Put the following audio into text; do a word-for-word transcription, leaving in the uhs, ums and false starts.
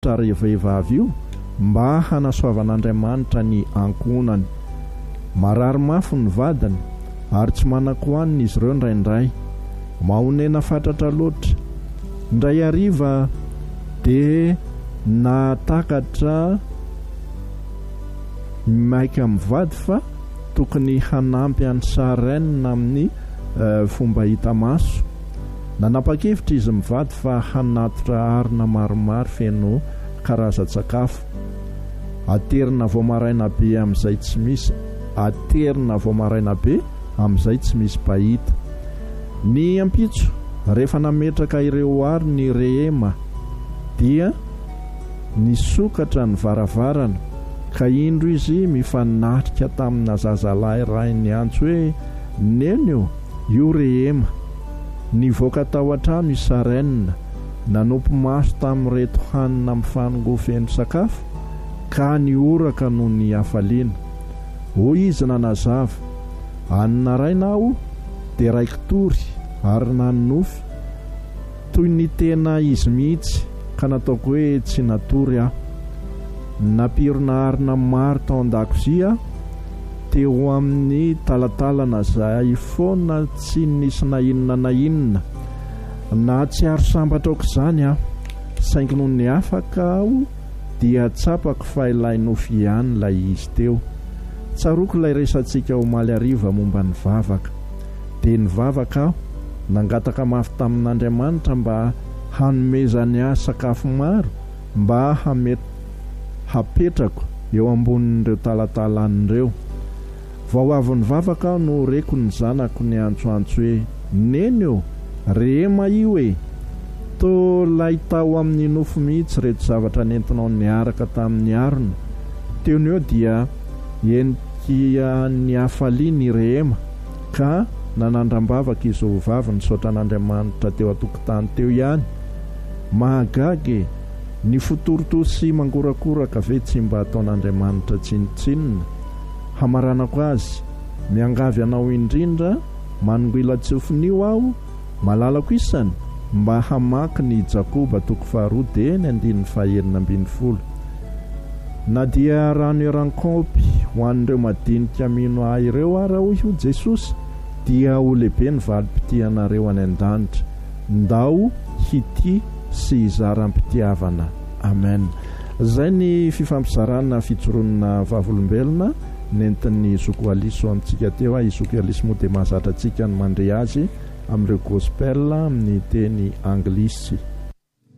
ita revehivavy io mba hanasoavan'Andriamanitra ny ankonany. Marary mafy ny vadiny ary tsy manan-kohaniny izy ireo indraindray, mahonena fatratra loatra. Indray hariva dia natakatra maika mivady fa tokony hanampy any Sarenina amin'ny uh, fomba hita maso. Nanapa-kevitra izy mivady fa hanatotra arina maromaro feno karazan-tsakafo. Aterina vao maraina be amin'izay tsy misy aterina vao maraina be amin'izay tsy misy pahita. Ny ampitso rehefa nametraka ireo ary ny rehema dia nisokatra ny varavarana, ka indro izy mifanatrika tamina zazalahy ray ny antso hoe neny io rehema. Nivoaka tao an-trano i Sarenina, nanompo maso tamin'ireto hanina mifanongofeno sakafo, ka nioraka noho ny hafaliana. Hoy izy nanazava, hanina ray nao dia raiky tory ary nanofy toy ny tena izy mihitsy, ka nataoko hoe tsy natory aho. Napirona arina maro tao an-dakozia teo amin'ny talatalana zay foana tsy nisy na inona na inona. Na tsy aro sambatra aoka izany aho, saingy noho ny afaka aho dia tsapako fa ilay nofy ihany ilay izy teo. Tsaroko ilay resantsika omaly hariva momba ny vavaka. Dia ny vavaka aho nangataka mafy tamin'Andriamanitra mba hanomezany ahy sakafo maro mba hamet hapetrako eo ambonin'ireo talatalan'ireo. Vao avy ny vavaka aho no reko ny zanako ny antsoantso hoe neny eo rehema io e, to lay tao amin'ny nofo mihitsy reto zavatra nentinao niaraka tamin'ny arona. Teony eo dia entia ny hafalia ny rehema, ka nanandram-bavaka izy ho vavy nisaotra an'Andriamanitra teo an-tokotany teo ihany. Mahagagy ny fotorotoro sy mangorakoraka ve tsy mba ataon'Andriamanitra tsinotsinona. Hamaranako azy, miangavy anao indrindra manongoila tsofinio aho malalako isany mba hamaky ny Jakoba toko faharoa dia ny andininy fahaenina ambin'ny folo. Na dia rano eran-kaopy ho an'ireo madinika mino ahy ireo ary hoy io Jesosy, dia ho lehibe ny valim-pitianareo any an-danitra. Ndao hity sy hizaram-pitiavana. Amen. Izay ny fifampizarana fitsoronana vavolombelona nentin'ny Zoko Aliso amintsika teo. Izoko Aliso moa dia mahazatra antsika ny mandre azy amin'ireo gospel amin'ny teny anglisy.